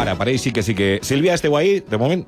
Ara, pareix sí que... Sílvia, esteu ahí, de moment?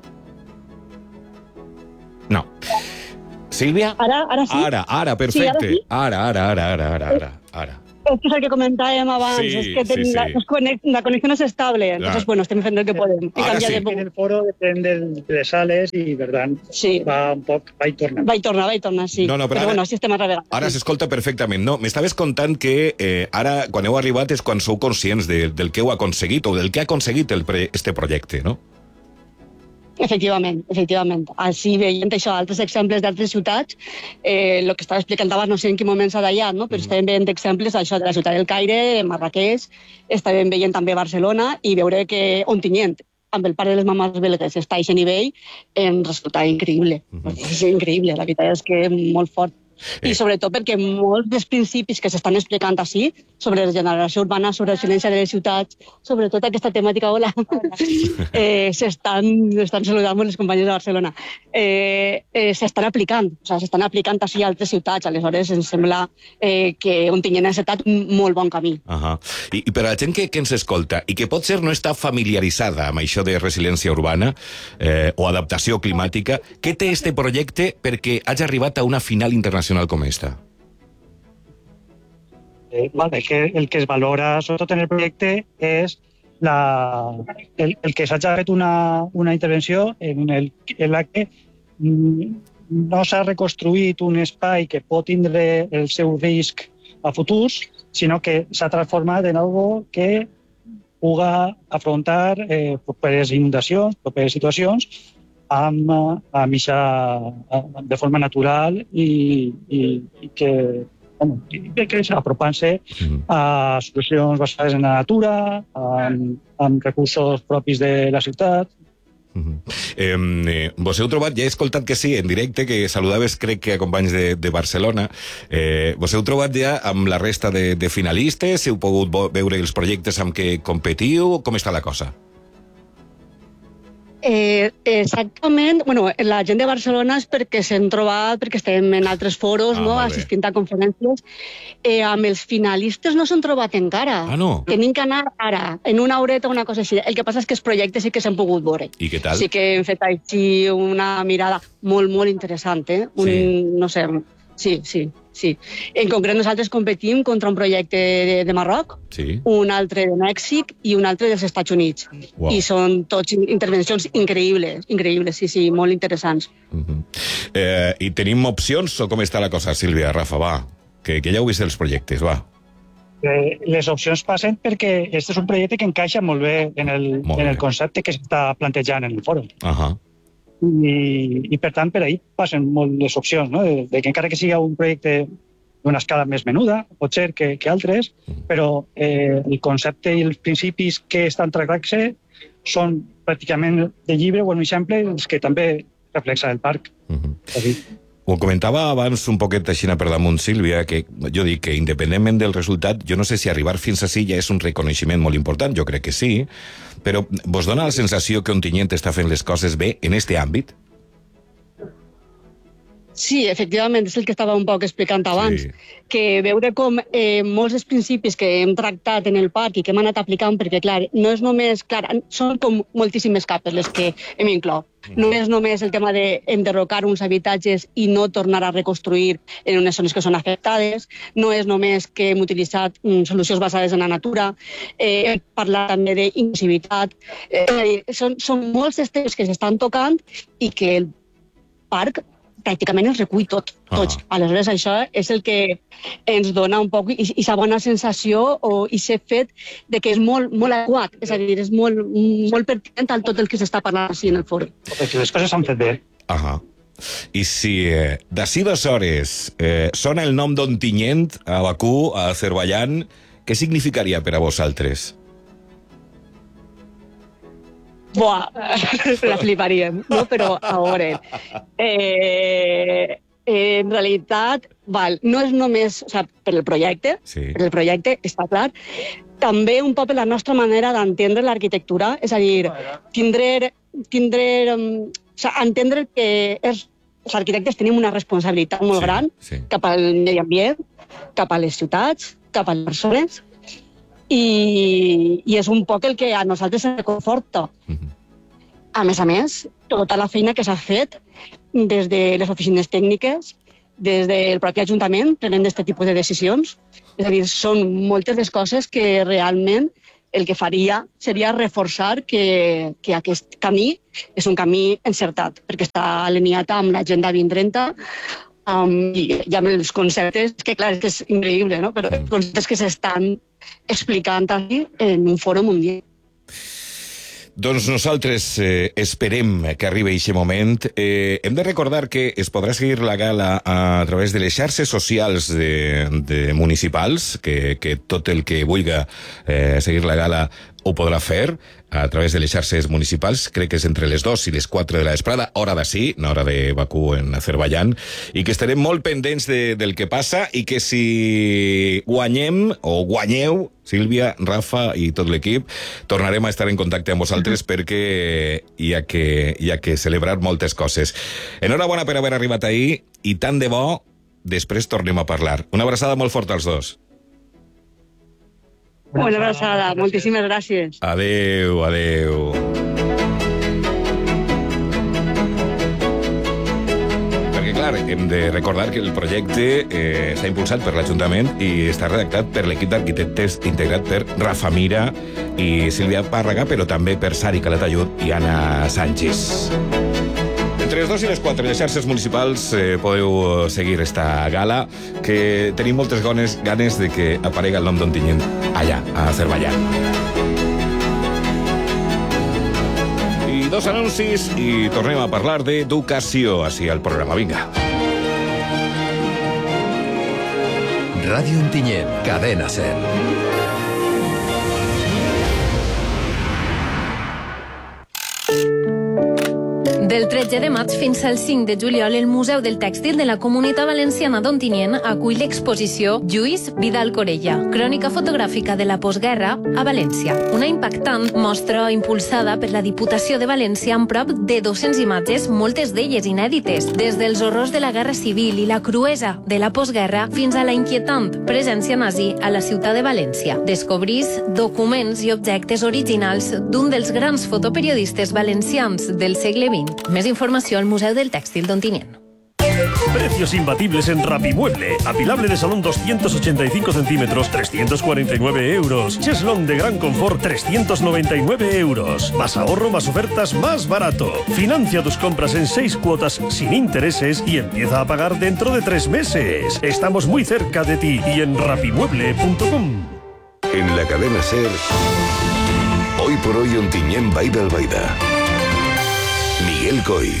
No. Sílvia? Ara sí? Ara, perfecte. Sí, Ara. Es que és el que comentàvem abans, Sí, és que sí. la conexión es estable, entonces, bueno, estem fent el que podem. Ara sí. En el foro depèn de les sales i, per tant, va un poc, va i torna. Va i torna, sí. No, però bueno, així estem arrevegats. Ara s'escolta perfectament. No, m'estaves contant que ara, quan heu arribat, és quan sou conscients del que heu aconseguit o del que ha aconseguit este projecte, no? Efectivament. Així veient això, altres exemples d'altres ciutats, el que estava explicant abans, no sé en quin moment s'ha dallat, no? Però estàvem veient exemples això de la ciutat del Caire, Marrakeix, estàvem veient també Barcelona i veure que Ontinyent, amb el parc de les mamàs belgues, està a aquest nivell, ens resulta increïble. És increïble, la veritat és que molt fort. I sobretot perquè molts dels principis que s'estan explicant així, sobre regeneració urbana, sobre l'excel·lència de les ciutats, sobretot aquesta temàtica, s'estan saludant amb les companyes de Barcelona, s'estan aplicant així a altres ciutats. Aleshores, ens sembla que Ontinyent ha encetat un molt bon camí. I per a la gent que ens escolta i que potser no està familiaritzada amb això de resiliència urbana o adaptació climàtica, què té este projecte perquè hagi arribat a una final internacional com esta? El que es valora, sobretot en el projecte, és el que s'hagi fet una intervenció en la que no s'ha reconstruït un espai que pot tindre el seu risc a futurs, sinó que s'ha transformat en algo que puga afrontar properes inundacions, properes situacions, de forma natural i que apropant-se a solucions basades en la natura, amb recursos propis de la ciutat. Vos heu trobat, ja he escoltat que sí, en directe, que saludaves, crec que a companys de Barcelona, vos heu trobat ja amb la resta de finalistes? Heu pogut veure els projectes amb què competiu? Com està la cosa? Exactament, bueno, la gent de Barcelona és perquè s'han trobat, perquè estem en altres foros, assistint a conferències. Amb els finalistes no s'han trobat encara. No? Tenim que anar ara, en una horeta o una cosa així. El que passa és que els projectes sí que s'han pogut veure. I què tal? Sí que hem fet així una mirada molt, molt interessant, no sé, sí. En concret, nosaltres competim contra un projecte de Marroc, un altre de Mèxic i un altre dels Estats Units. I són tots intervencions increïbles, sí, molt interessants. I tenim opcions o com està la cosa, Sílvia, Rafa, va? Que ja heu vist els projectes, va. Les opcions passen perquè aquest és un projecte que encaixa molt bé en el concepte que s'està plantejant en el fòrum. I per tant, per ahir passen molt les opcions, no? De que encara que sigui un projecte d'una escala més menuda, pot ser que altres, però el concepte i els principis que estan tractant-se són pràcticament de llibre o un exemple els que també reflexa el parc. Ho comentava abans un poquet així per damunt, Sílvia, que jo dic que independentment del resultat, jo no sé si arribar fins ací ja és un reconeixement molt important, jo crec que sí, però vos dona la sensació que Ontinyent està fent les coses bé en este àmbit? Sí, efectivament, és el que estava un poc explicant abans, que veure com molts dels principis que hem tractat en el parc i que hem anat aplicant, perquè, clar, no és només, clar, són com moltíssimes capes les que hem inclòs. No és només el tema d'enderrocar uns habitatges i no tornar a reconstruir en unes zones que són afectades, no és només que hem utilitzat solucions basades en la natura, hem parlat també d'inclusivitat, són molts dels temes que s'estan tocant i que el parc pràcticament els recull tots. Aleshores, això és el que ens dona un poc aquesta bona sensació o aquest fet de que és molt adequat, és a dir, és molt pertinent a tot el que s'està parlant així en el fòrum. Perquè les coses s'han fet bé. I si d'ací 2 hores sona el nom d'Ontinyent a Bakú, a Azerbaiyán, què significaria per a vosaltres? Buah, la fliparíem, no? Però a veure, en realitat, no és només per el projecte, està clar, també un poc per la nostra manera d'entendre l'arquitectura, és a dir, entendre que els arquitectes tenim una responsabilitat molt gran cap al medi ambient, cap a les ciutats, cap a les persones, i és un poc el que a nosaltres ens conforta. A més, tota la feina que s'ha fet des de les oficines tècniques, des del propi Ajuntament, prenent aquest tipus de decisions. És a dir, són moltes les coses que realment el que faria seria reforçar que aquest camí és un camí encertat, perquè està alineat amb l'Agenda 2030 i amb els conceptes, que clar, és que és increïble, no? Però els conceptes que s'estan explicant aquí en un fòrum mundial. Doncs nosaltres esperem que arribi aquest moment. Hem de recordar que es podrà seguir la gala a través de les xarxes socials de municipals, que tot el que vulgui seguir la gala ho podrà fer a través de les xarxes municipals. Crec que és entre les 2 i les 4 de la vesprada, hora d'ací, no hora de Bakú en Azerbaiyán, i que estarem molt pendents del que passa, i que si guanyem o guanyeu, Sílvia, Rafa i tot l'equip, tornarem a estar en contacte amb vosaltres perquè hi ha que celebrar moltes coses. Enhorabona per haver arribat ahir, i tant de bo, després tornem a parlar. Una abraçada molt forta als dos. Una abraçada, moltíssimes gràcies. Adeu, adeu. Perquè, clar, hem de recordar que el projecte s'ha impulsat per l'Ajuntament i està redactat per l'equip d'arquitectes integrat per Rafa Mira i Sílvia Pàrraga, però també per Sari Calatayud i Anna Sánchez. Entre les 2 i les 4 les xarxes municipals podeu seguir esta gala, que tenim moltes ganes de que aparega el nom d'Ontinyent allà, a Azerbaiyán. I 2 anuncis i tornem a parlar d'educació així al programa. Vinga. Ràdio Ontinyent, Cadena 100. Del 13 de maig fins al 5 de juliol, el Museu del Tèxtil de la Comunitat Valenciana d'Ontinyent acull l'exposició Lluís Vidal Corella, crònica fotogràfica de la postguerra a València. Una impactant mostra impulsada per la Diputació de València amb prop de 200 imatges, moltes d'elles inèdites, des dels horrors de la Guerra Civil i la cruesa de la postguerra fins a la inquietant presència nazi a la ciutat de València. Descobrís documents i objectes originals d'un dels grans fotoperiodistes valencians del segle XX. Més informació al Museu del Tèxtil d'Ontinyent. Precios imbatibles en Rapimueble. Apilable de salón 285 centímetros, 349 euros. Cheslón de gran confort, 399 euros. Más ahorro, más ofertas, más barato. Financia tus compras en 6 cuotas sin intereses y empieza a pagar dentro de 3 meses. Estamos muy cerca de ti y en rapimueble.com. En la cadena SER, hoy por hoy Ontinyent Baida Albaida. Miguel Coy.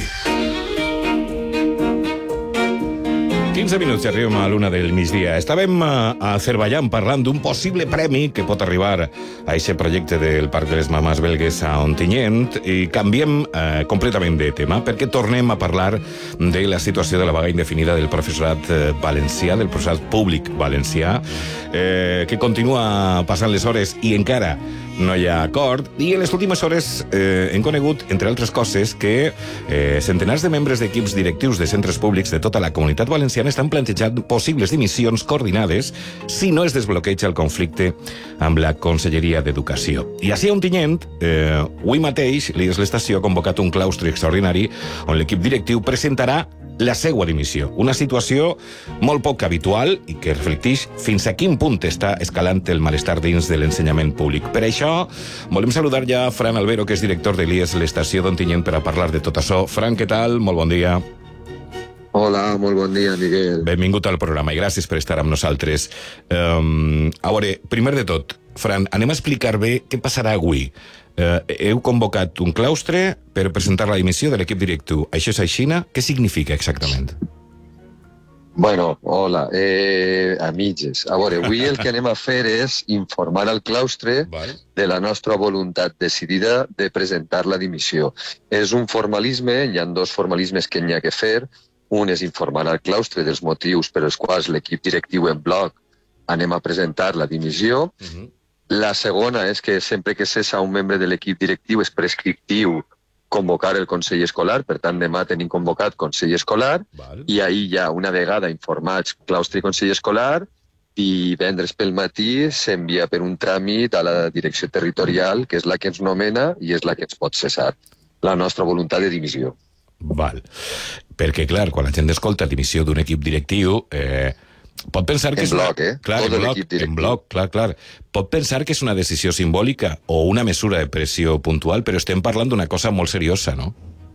15 minuts i arribem a l'una del migdia. Estàvem a Azerbaiyán parlant d'un possible premi que pot arribar a aquest projecte del Parc de les Mamàs Belgues a Ontinyent, i canviem completament de tema perquè tornem a parlar de la situació de la vaga indefinida del professorat valencià, del professorat públic valencià, que continua passant les hores i encara no hi ha acord, i en les últimes hores hem conegut, entre altres coses, que centenars de membres d'equips directius de centres públics de tota la comunitat valenciana estan plantejant possibles dimissions coordinades si no es desbloqueja el conflicte amb la Conselleria d'Educació. I així a Ontinyent, avui mateix, l'estació ha convocat un claustre extraordinari on l'equip directiu presentarà la seva dimissió. Una situació molt poc habitual i que reflecteix fins a quin punt està escalant el malestar dins de l'ensenyament públic. Per això, volem saludar ja a Fran Albero, que és director de l'IES, l'estació d'Ontinyent, per a parlar de tot això. Fran, què tal? Molt bon dia. Hola, molt bon dia, Miguel. Benvingut al programa i gràcies per estar amb nosaltres. A veure, primer de tot, Fran, anem a explicar bé què passarà avui. Heu convocat un claustre per presentar la dimissió de l'equip directiu. Això és aixina? Què significa exactament? Bueno, hola, a mitges. A veure, avui el que anem a fer és informar al claustre de la nostra voluntat decidida de presentar la dimissió. És un formalisme, hi ha 2 formalismes que n'hi ha que fer. Un és informar al claustre dels motius per als quals l'equip directiu en bloc anem a presentar la dimissió. La segona és que sempre que cessa un membre de l'equip directiu és prescriptiu convocar el Consell Escolar, per tant demà tenim convocat Consell Escolar, i ahir ja una vegada informats claustre i Consell Escolar divendres pel matí s'envia per un tràmit a la direcció territorial, que és la que ens nomena i és la que ens pot cessar. La nostra voluntat de dimissió. Val. Perquè, clar, quan la gent escolta dimissió d'un equip directiu, pot pensar que en bloc, Clar, tot l'equip directiu. En bloc, clar. Pot pensar que és una decisió simbòlica o una mesura de pressió puntual, però estem parlant d'una cosa molt seriosa, no?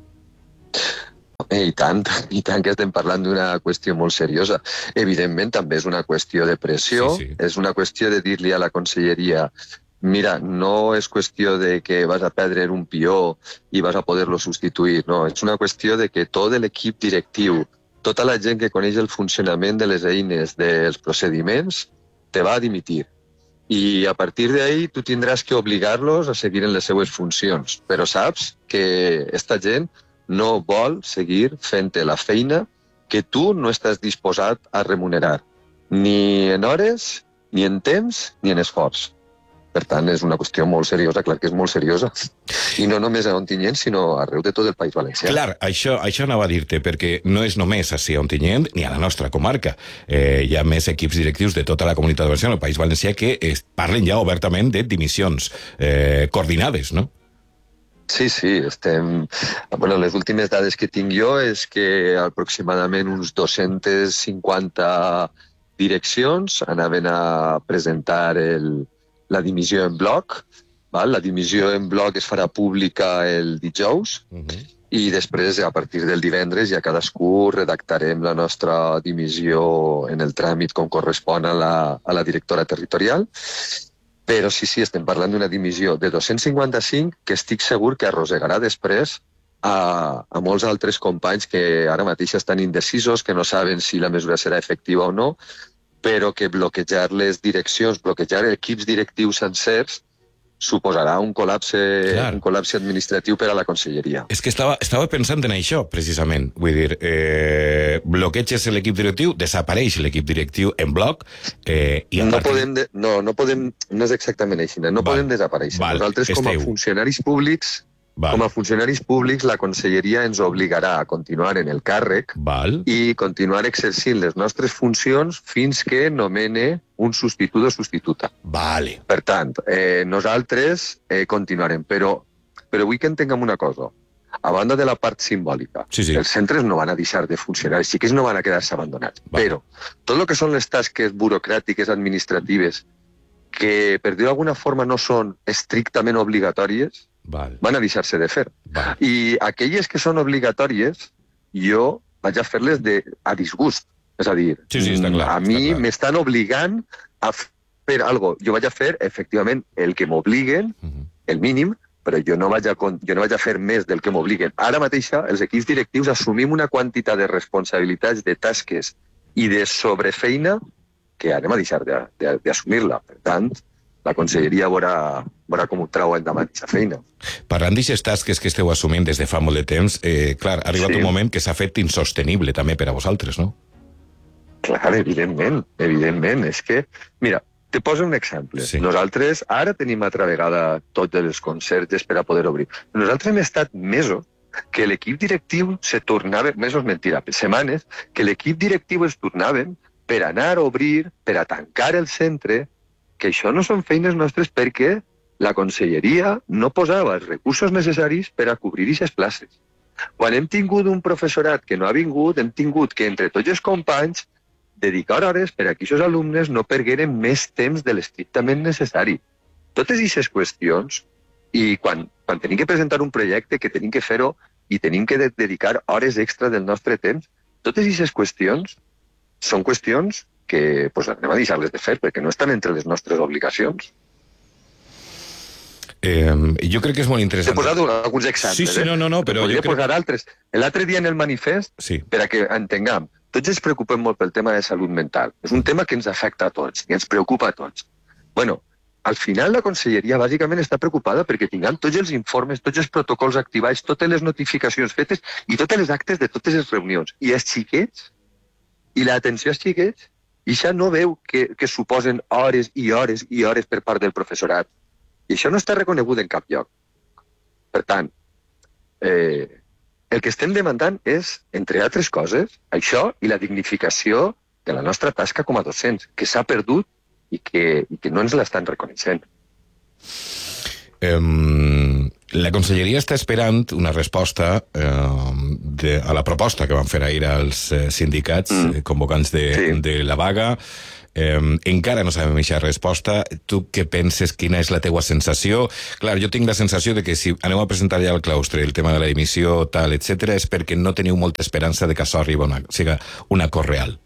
I tant que estem parlant d'una qüestió molt seriosa. Evidentment, també és una qüestió de pressió, és una qüestió de dir-li a la conselleria: mira, no és qüestió de que vas a perdre un pió i vas a poder-lo substituir, no, és una qüestió de que tot l'equip directiu, tota la gent que coneix el funcionament de les eines, dels procediments, te va a dimitir. I a partir d'ahí tu tindràs que obligar-los a seguir en les seues funcions. Però saps que esta gent no vol seguir fent la feina que tu no estàs disposat a remunerar, ni en hores, ni en temps, ni en esforç. Per tant, és una qüestió molt seriosa, clar que és molt seriosa. I no només a Ontinyent, sinó arreu de tot el País Valencià. Clar, això anava a dir-te, perquè no és només així a Ontinyent ni a la nostra comarca. Hi ha més equips directius de tota la comunitat valenciana, el País Valencià, que parlen ja obertament de dimissions coordinades, no? Sí, estem... Bueno, les últimes dades que tinc jo és que aproximadament uns 250 direccions anaven a presentar la dimissió en bloc. Val? La dimissió en bloc es farà pública el dijous i després, a partir del divendres, ja cadascú redactarem la nostra dimissió en el tràmit com correspon a la directora territorial. Però sí, estem parlant d'una dimissió de 255 que estic segur que arrossegarà després a molts altres companys que ara mateix estan indecisos, que no saben si la mesura serà efectiva o no, però que bloquejar les direccions, bloquejar equips directius sencers, suposarà un col·lapse administratiu per a la conselleria. És que estava pensant en això, precisament. Vull dir, bloqueges l'equip directiu, desapareix l'equip directiu en bloc, i no és exactament així, no podem desaparèixer. Nosaltres, com a funcionaris públics, la conselleria ens obligarà a continuar en el càrrec i continuar exercint les nostres funcions fins que nomene un substitut o substituta. Per tant, nosaltres continuarem, però vull que entenguem una cosa. A banda de la part simbòlica, els centres no van a deixar de funcionar, els xiquets no van a quedar-se abandonats, però tot el que són les tasques burocràtiques, administratives, que per dir d'alguna forma no són estrictament obligatòries, van a deixar-se de fer. I aquelles que són obligatòries, jo vaig a fer-les a disgust. És a dir, a mi m'estan obligant a fer alguna cosa. Jo vaig a fer, efectivament, el que m'obliguen, el mínim, però jo no vaig a fer més del que m'obliguen. Ara mateix, els equips directius assumim una quantitat de responsabilitats, de tasques i de sobrefeina que anem a deixar d'assumir-la. Per tant, la conselleria veurà com ho trau endavant aquesta feina. Parlant d'aixes tasques que esteu assumint des de fa molt de temps, clar, ha arribat un moment que s'ha fet insostenible també per a vosaltres, no? Clar, evidentment. És que, mira, te poso un exemple. Nosaltres ara tenim altra vegada tots els conserges per a poder obrir. Nosaltres hem estat mesos que l'equip directiu se tornava, setmanes, que l'equip directiu es tornaven per anar a obrir, per a tancar el centre, que això no són feines nostres perquè la conselleria no posava els recursos necessaris per a cobrir aquestes places. Quan hem tingut un professorat que no ha vingut, hem tingut que, entre tots els companys, dedicar hores per a que aquests alumnes no pergueren més temps de l'estrictament necessari. Totes aquestes qüestions, i quan tenim que presentar un projecte, que tenim que fer-ho i tenim que dedicar hores extra del nostre temps, totes aquestes qüestions són qüestions que anem a deixar-les de fer perquè no estan entre les nostres obligacions. Jo crec que és molt interessant. T'he posat alguns exemples. Sí, no, però podria posar altres. L'altre dia en el manifest, per a que entenguem, tots ens preocupem molt pel tema de salut mental. És un tema que ens afecta a tots i ens preocupa a tots. Bueno, al final la conselleria bàsicament està preocupada perquè tinguem tots els informes, tots els protocols activats, totes les notificacions fetes i totes les actes de totes les reunions. I els xiquets, i l'atenció als xiquets, i això no veu que suposen hores i hores i hores per part del professorat. I això no està reconegut en cap lloc. Per tant, el que estem demandant és, entre altres coses, això i la dignificació de la nostra tasca com a docents, que s'ha perdut i que no ens l'estan reconeixent. La Conselleria està esperant una resposta a la proposta que van fer ahir als sindicats convocants de la vaga. Encara no sabem aquesta resposta. Tu què penses? Quina és la teua sensació? Clar, jo tinc la sensació de que si aneu a presentar ja al claustre el tema de la dimissió, tal, etc., és perquè no teniu molta esperança de que això arribi siga un acord real.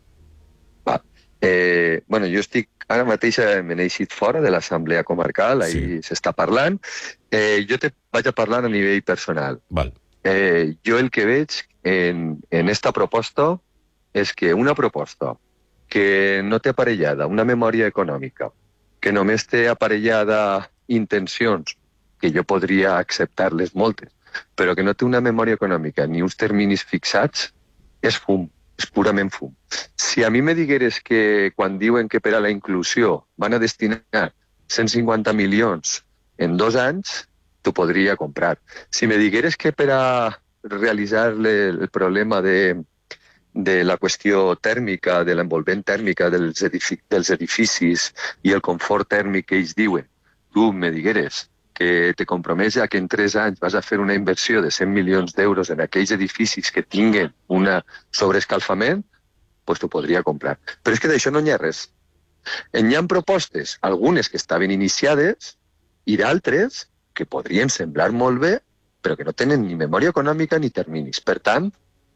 Bueno, jo estic ara mateix me n'he eixit fora de l'Assemblea Comarcal, ahir s'està parlant. Jo te vaig a parlar a nivell personal. Val. Jo el que veig en esta proposta és que una proposta que no té aparellada una memòria econòmica, que només té aparellada intencions, que jo podria acceptar-les moltes, però que no té una memòria econòmica ni uns terminis fixats, és fum, és purament fum. Si a mi me digueres que quan diuen que per a la inclusió van a destinar 150 milions en 2 anys, t'ho podria comprar. Si me digueres que per a realitzar el problema de la qüestió tèrmica, de l'envolvent tèrmica dels edificis i el confort tèrmic que ells diuen, tu me digueres que te compromets a que en 3 anys vas a fer una inversió de 100 milions d'euros en aquells edificis que tinguen un sobreescalfament, doncs t'ho podria comprar. Però és que d'això no n'hi ha res. Hi ha propostes, algunes que estaven iniciades i d'altres que podrien semblar molt bé, però que no tenen ni memòria econòmica ni terminis. Per tant,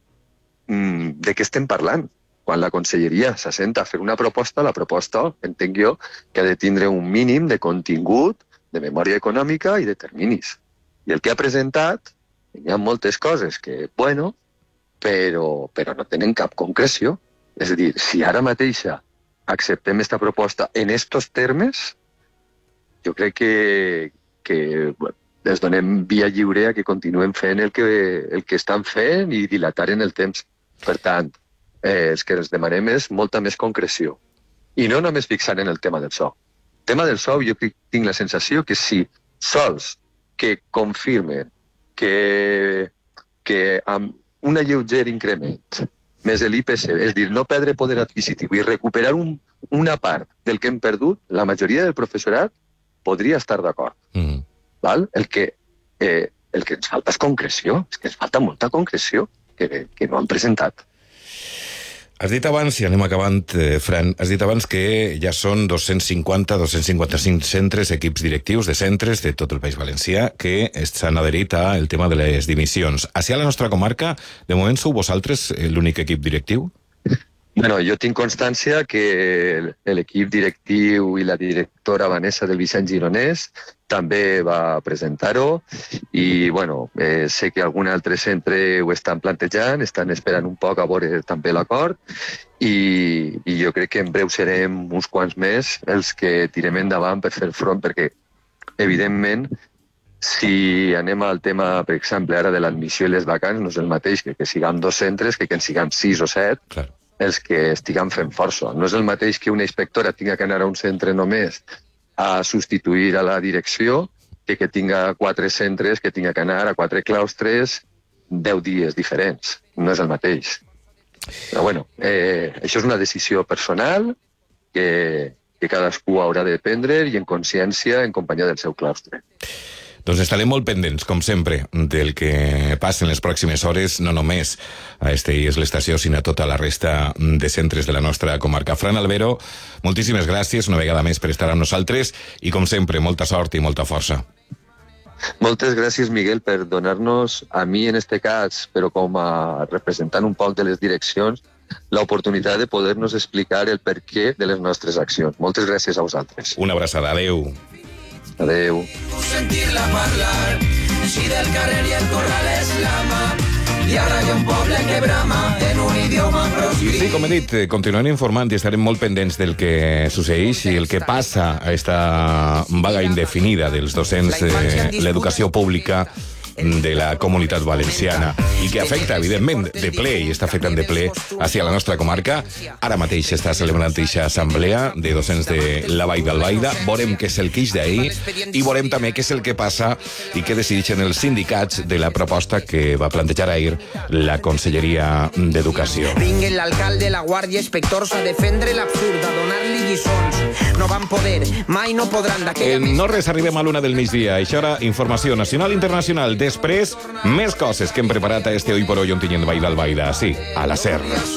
de què estem parlant? Quan la Conselleria s'assenta a fer una proposta, la proposta, entenc jo, que ha de tindre un mínim de contingut, de memòria econòmica i de terminis. I el que ha presentat, hi ha moltes coses que, bueno, però no tenen cap concreció. És a dir, si ara mateixa acceptem aquesta proposta en estos termes, jo crec que les donem via lliure a que continuen fent el que estan fent i dilatar en el temps. Per tant, el que ens demanem és molta més concreció. I no només fixant en el tema del sou. El tema del sou jo tinc la sensació que si sols que confirmen que amb un lleuger increment més l'IPC, és a dir, no perdre poder adquisitiu i recuperar una part del que hem perdut, la majoria del professorat podria estar d'acord. El que ens falta és concreció, és que ens falta molta concreció que no han presentat. Has dit abans, i anem acabant, Fran, has dit abans que ja són 250-255 centres, equips directius de centres de tot el País Valencià que s'han adherit al tema de les dimissions. Així a la nostra comarca, de moment sou vosaltres l'únic equip directiu? Bueno, jo tinc constància que l'equip directiu i la directora Vanessa del Vicent Gironès també va presentar-ho i, bueno, sé que algun altre centre ho estan plantejant, estan esperant un poc a veure també l'acord i jo crec que en breu serem uns quants més els que tirem endavant per fer front, perquè, evidentment, si anem al tema, per exemple, ara de l'admissió i les vacants, no és el mateix que siguem 2 centres que en siguem 6 o 7, clar, els que estiguen fent força. No és el mateix que una inspectora tinga que anar a un centre només a substituir a la direcció que tinga 4 centres, que tinga que anar a 4 claustres 10 dies diferents. No és el mateix. Però bueno, això és una decisió personal que cadascú haurà de prendre i en consciència en companyia del seu claustre. Doncs estarem molt pendents, com sempre, del que passen les pròximes hores, no només a Estelles l'estació, sinó a tota la resta de centres de la nostra comarca. Fran Albero, moltíssimes gràcies una vegada més per estar amb nosaltres i, com sempre, molta sort i molta força. Moltes gràcies, Miguel, per donar-nos, a mi en este cas, però com a representant un poc de les direccions, l'oportunitat de poder-nos explicar el perquè de les nostres accions. Moltes gràcies a vosaltres. Una abraçada. Adéu. Adéu. Sentir-la parlar, si del carrer i el corral és l'ama, i ara hi ha un poble que brama en un idioma proscrit. Sí, com he dit, continuarem informant i estarem molt pendents del que succeeix i el que passa a esta vaga indefinida dels docents de l'educació pública de la Comunitat Valenciana i que afecta, evidentment, de ple i està afectant de ple hacia la nostra comarca. Ara mateix està celebrant aquesta assemblea de docents de la Vall d'Albaida. Veurem què és el que ix d'ahir i veurem també què és el que passa i què decideixen els sindicats de la proposta que va plantejar ahir la Conselleria d'Educació. Vinguen l'alcalde, la guàrdia, inspectors a defendre l'absurd, a donar-li lliçons. No van poder, mai no podran d'aquella... No res, arribem a l'una del migdia. Això era informació nacional i internacional. Després, més coses que hem preparat a este Hoy por Hoy Ontinyent Vall d'Albaida. Sí, a la SER.